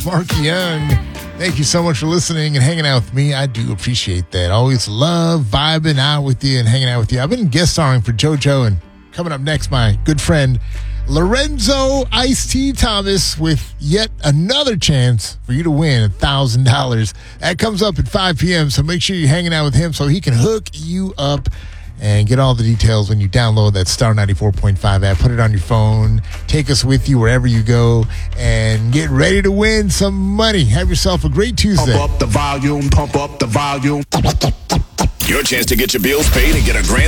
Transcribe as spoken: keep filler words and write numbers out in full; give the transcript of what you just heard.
Mark Young. Thank you so much for listening and hanging out with me. I do appreciate that. Always love vibing out with you and hanging out with you. I've been guest starring for JoJo, and coming up next, my good friend Lorenzo Ice-T Thomas with yet another chance for you to win one thousand dollars. That comes up at five p.m., so make sure you're hanging out with him so he can hook you up. And get all the details when you download that Star ninety-four point five app. Put it on your phone. Take us with you wherever you go. And get ready to win some money. Have yourself a great Tuesday. Pump up the volume. Pump up the volume. Your chance to get your bills paid and get a grand